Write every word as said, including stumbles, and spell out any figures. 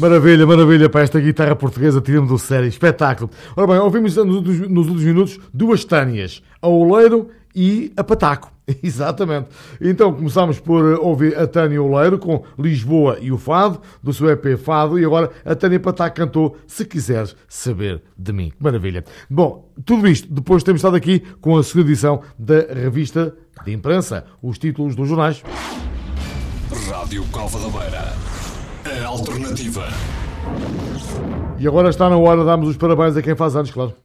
Maravilha, maravilha para esta guitarra portuguesa, tiramos do sério, espetáculo. Ora bem, ouvimos nos últimos, nos últimos minutos duas Tânias, a Oleiro e a Pataco. Exatamente. Então começámos por ouvir a Tânia Oleiro com Lisboa e o Fado, do seu E P Fado, e agora a Tânia Pataco cantou Se Quiseres Saber de Mim. Maravilha. Bom, tudo isto, depois temos estado aqui com a segunda edição da revista de imprensa, os títulos dos jornais. Rádio Cova da Beira, a alternativa. E agora está na hora de darmos os parabéns a quem faz anos, claro.